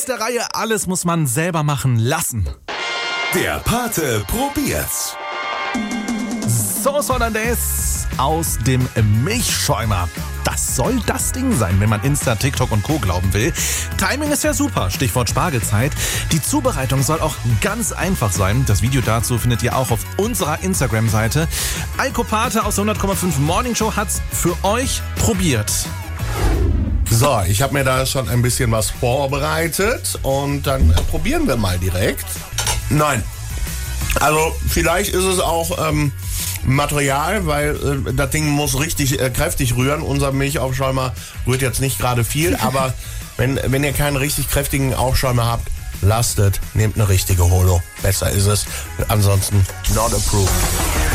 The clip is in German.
der Reihe, alles muss man selber machen lassen. Der Pate probiert's. Sauce Hollandaise aus dem Milchschäumer. Das soll das Ding sein, wenn man Insta, TikTok und Co. glauben will. Timing ist ja super, Stichwort Spargelzeit. Die Zubereitung soll auch ganz einfach sein. Das Video dazu findet ihr auch auf unserer Instagram-Seite. Eiko Pate aus der 100,5 Morning Show hat's für euch probiert. So, ich habe mir da schon ein bisschen was vorbereitet und dann probieren wir mal direkt. Nein, also vielleicht ist es auch Material, weil das Ding muss richtig kräftig rühren. Unser Milchaufschäumer rührt jetzt nicht gerade viel, aber wenn ihr keinen richtig kräftigen Aufschäumer habt, lasst es, nehmt eine richtige Holo. Besser ist es. Ansonsten not approved.